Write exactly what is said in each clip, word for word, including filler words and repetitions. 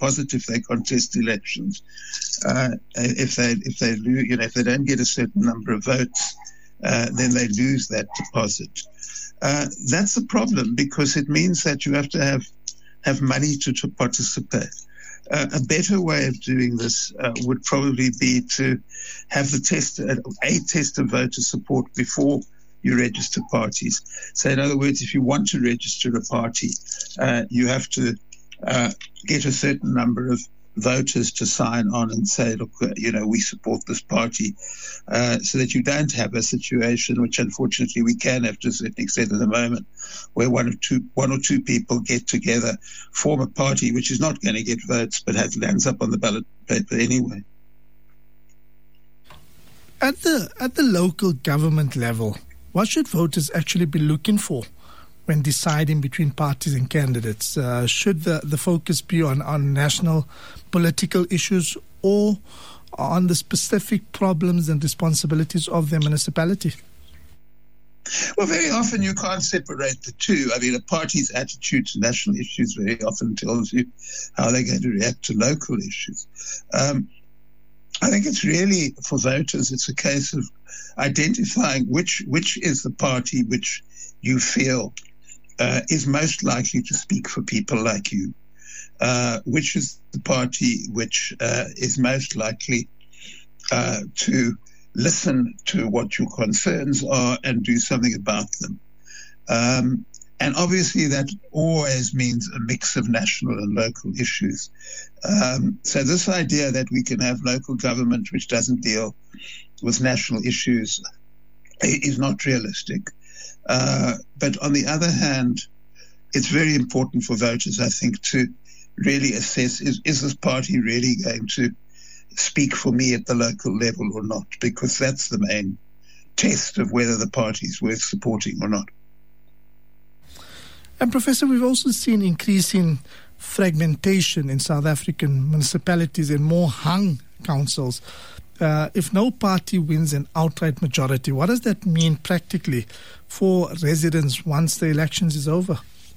deposit if they contest elections. Uh, if they if they lose, you know, if they don't get a certain number of votes, uh, then they lose that deposit. Uh, that's a problem because it means that you have to have have money to, to participate. Uh, a better way of doing this uh, would probably be to have the test, uh, a test of voter support before you register parties. So in other words, if you want to register a party, uh, you have to uh, get a certain number of voters to sign on and say, look, uh, you know, we support this party, uh, so that you don't have a situation, which unfortunately we can have to a certain extent at the moment, where one or two, one or two people get together, form a party which is not going to get votes, but has, lands up on the ballot paper anyway. At the at the local government level, what should voters actually be looking for when deciding between parties and candidates? Uh, should the, the focus be on, on national political issues or on the specific problems and responsibilities of their municipality? Well, very often you can't separate the two. I mean, a party's attitude to national issues very often tells you how they're going to react to local issues. Um, I think it's really, for voters, it's a case of identifying which which is the party which you feel Uh, is most likely to speak for people like you, uh, which is the party which uh, is most likely uh, to listen to what your concerns are and do something about them. Um, and obviously that always means a mix of national and local issues. Um, so this idea that we can have local government which doesn't deal with national issues is not realistic. Uh, but on the other hand, it's very important for voters, I think, to really assess, is, is this party really going to speak for me at the local level or not? Because that's the main test of whether the party is worth supporting or not. And Professor, we've also seen increasing fragmentation in South African municipalities and more hung councils. Uh, if no party wins an outright majority, what does that mean practically for residents once the elections is over?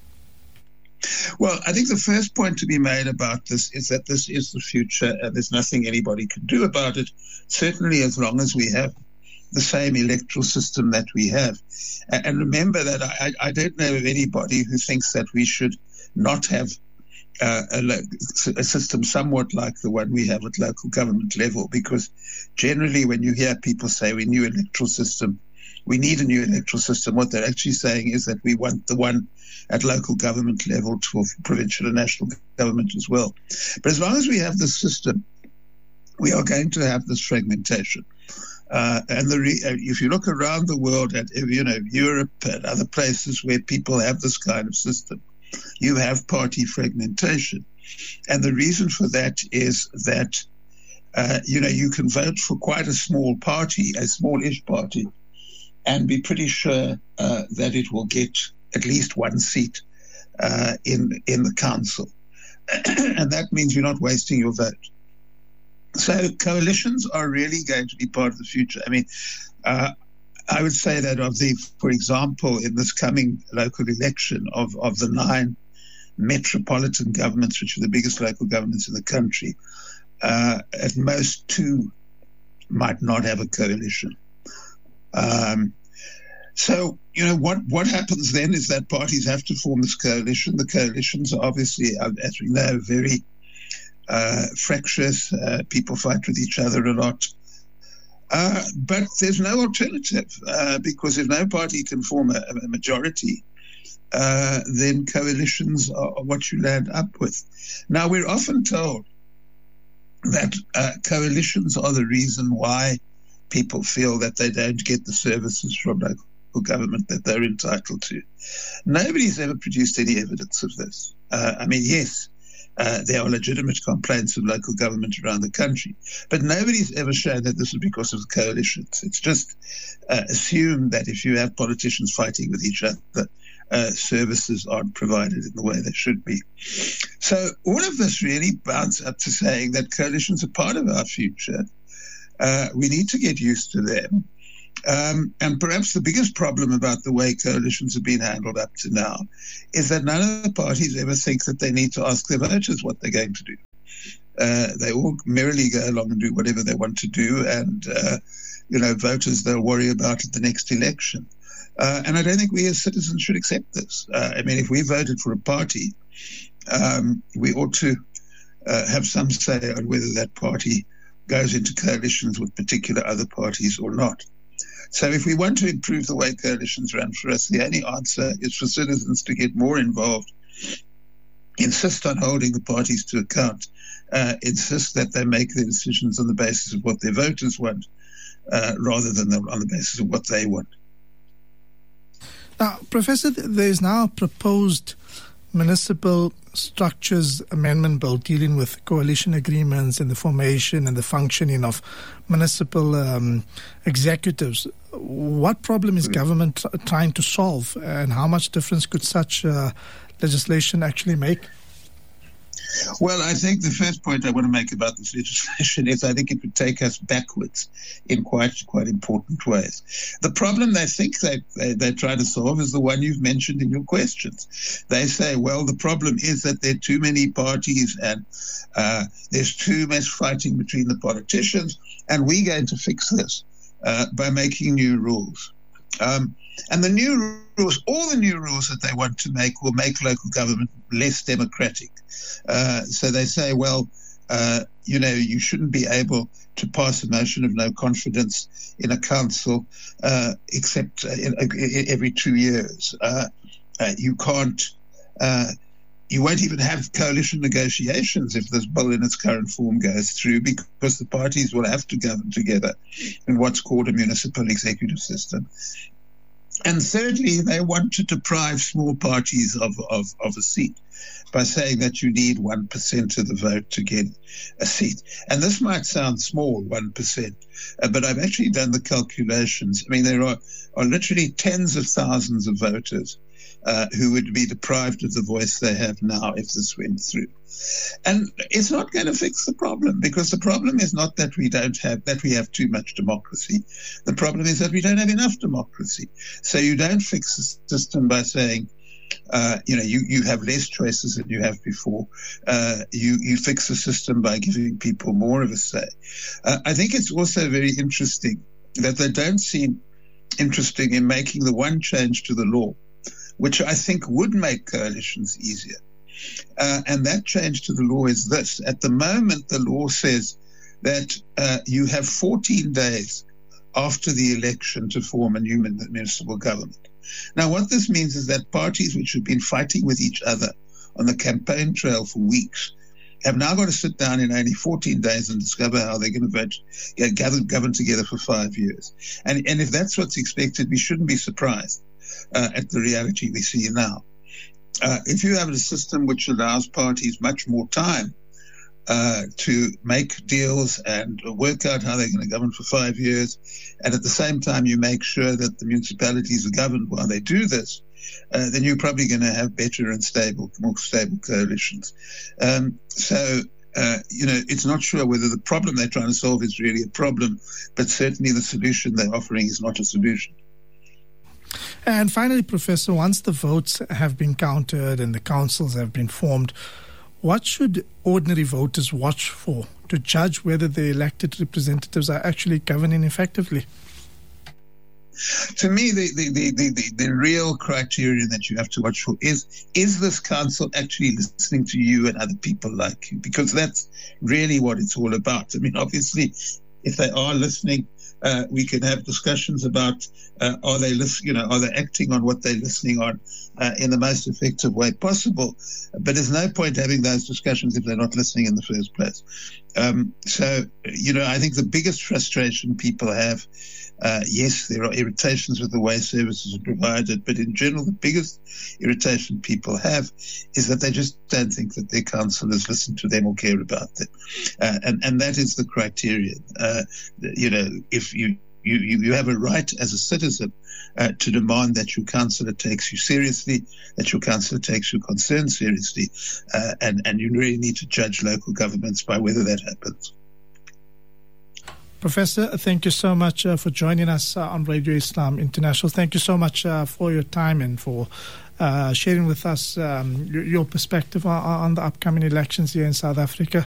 Well, I think the first point to be made about this is that this is the future and there's nothing anybody can do about it, certainly as long as we have the same electoral system that we have. And remember that I, I don't know of anybody who thinks that we should not have Uh, a, a system somewhat like the one we have at local government level, because generally when you hear people say we need an electoral system, we need a new electoral system, what they're actually saying is that we want the one at local government level to provincial and national government as well. But as long as we have this system, we are going to have this fragmentation. Uh, and the re- if you look around the world at, you know, Europe and other places where people have this kind of system, you have party fragmentation. And the reason for that is that, uh, you know, you can vote for quite a small party, a smallish party, and be pretty sure uh, that it will get at least one seat uh, in, in the council. And that means you're not wasting your vote. So coalitions are really going to be part of the future. I mean, uh, I would say that of the, for example, in this coming local election of, of the nine metropolitan governments, which are the biggest local governments in the country, uh, at most two might not have a coalition. Um, so, you know, what, what happens then is that parties have to form this coalition. The coalitions are obviously, as we know, very uh, fractious. Uh, people fight with each other a lot. Uh, but there's no alternative, uh, because if no party can form a, a majority, uh, then coalitions are, are what you land up with. Now, we're often told that uh, coalitions are the reason why people feel that they don't get the services from local government that they're entitled to. Nobody's ever produced any evidence of this. Uh, I mean, yes, Uh, there are legitimate complaints of local government around the country, but nobody's ever shown that this is because of the coalitions. It's just uh, assumed that if you have politicians fighting with each other, uh, services aren't provided in the way they should be. So all of this really bounds up to saying that coalitions are part of our future. Uh, we need to get used to them. Um, and perhaps the biggest problem about the way coalitions have been handled up to now is that none of the parties ever think that they need to ask their voters what they're going to do. Uh, they all merrily go along and do whatever they want to do, and, uh, you know, voters they'll worry about at the next election. Uh, and I don't think we as citizens should accept this. Uh, I mean, if we voted for a party, um, we ought to uh, have some say on whether that party goes into coalitions with particular other parties or not. So if we want to improve the way coalitions run for us, the only answer is for citizens to get more involved, insist on holding the parties to account, uh, insist that they make their decisions on the basis of what their voters want, uh, rather than the, on the basis of what they want. Now, Professor, there is now a proposed Municipal Structures Amendment Bill dealing with coalition agreements and the formation and the functioning of municipal um, executives. What problem is government tr- trying to solve, and how much difference could such uh, legislation actually make? Well, I think the first point I want to make about this legislation is I think it would take us backwards in quite quite important ways. The problem they think they, they, they try to solve is the one you've mentioned in your questions. They say, well, the problem is that there are too many parties and uh, there's too much fighting between the politicians, and we're going to fix this uh, by making new rules. Um, and the new rules, all the new rules that they want to make will make local government less democratic. Uh, so they say, well, uh, you know, you shouldn't be able to pass a motion of no confidence in a council uh, except uh, in, uh, every two years. Uh, uh, you can't, uh, you won't even have coalition negotiations if this bill in its current form goes through, because the parties will have to govern together in what's called a municipal executive system. And thirdly, they want to deprive small parties of, of, of a seat by saying that you need one percent of the vote to get a seat. And this might sound small, one percent, uh, but I've actually done the calculations. I mean, there are, are literally tens of thousands of voters uh, who would be deprived of the voice they have now if this went through. And it's not going to fix the problem, because the problem is not that we don't have, that we have too much democracy. The problem is that we don't have enough democracy. So you don't fix the system by saying, uh, you know, you, you have less choices than you have before. Uh, you, you fix the system by giving people more of a say. Uh, I think it's also very interesting that they don't seem interested in making the one change to the law, which I think would make coalitions easier. Uh, and that change to the law is this. At the moment, the law says that uh, you have fourteen days after the election to form a new municipal government. Now, what this means is that parties which have been fighting with each other on the campaign trail for weeks have now got to sit down in only fourteen days and discover how they're going to vote, yeah, gather, govern together for five years. And, and if that's what's expected, we shouldn't be surprised uh, at the reality we see now. Uh, if you have a system which allows parties much more time uh, to make deals and work out how they're going to govern for five years, and at the same time you make sure that the municipalities are governed while they do this, uh, then you're probably going to have better and stable, more stable coalitions. Um, so, uh, you know, it's not sure whether the problem they're trying to solve is really a problem, but certainly the solution they're offering is not a solution. And finally, Professor, once the votes have been counted and the councils have been formed, what should ordinary voters watch for to judge whether the elected representatives are actually governing effectively? To me, the, the, the, the, the real criterion that you have to watch for is, is this council actually listening to you and other people like you? Because that's really what it's all about. I mean, obviously, if they are listening, Uh, we can have discussions about uh, are they listen, you know, are they acting on what they're listening on uh, in the most effective way possible? But there's no point having those discussions if they're not listening in the first place. Um, so, you know, I think the biggest frustration people have, uh, yes, there are irritations with the way services are provided, but in general, the biggest irritation people have is that they just don't think that their councillors listen to them or care about them. Uh, and, and that is the criterion. Uh, you know, if you, you, you have a right as a citizen uh, to demand that your councillor takes you seriously, that your councillor takes your concerns seriously, uh, and, and you really need to judge local governments by whether that happens. Professor, thank you so much uh, for joining us uh, on Radio Islam International. Thank you so much uh, for your time and for uh, sharing with us um, your, your perspective on, on the upcoming elections here in South Africa.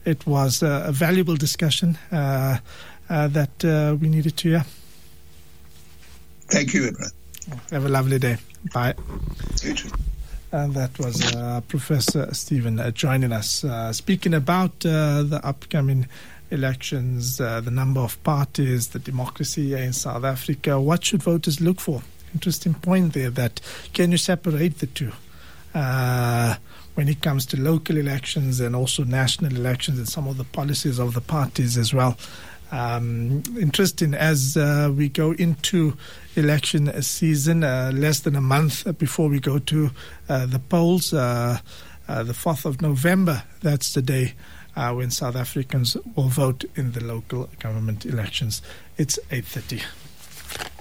it was a, a valuable discussion uh, uh, that uh, we needed to hear. Thank you, Edward. Have a lovely day. Bye. You too. And that was uh, Professor Stephen uh, joining us, uh, speaking about uh, the upcoming elections, uh, the number of parties, the democracy in South Africa. What should voters look for? Interesting point there, that can you separate the two uh, when it comes to local elections and also national elections and some of the policies of the parties as well. Um, interesting as uh, we go into election season, uh, less than a month before we go to uh, the polls, uh, uh, the fourth of November, that's the day uh, when South Africans will vote in the local government elections. It's eight thirty.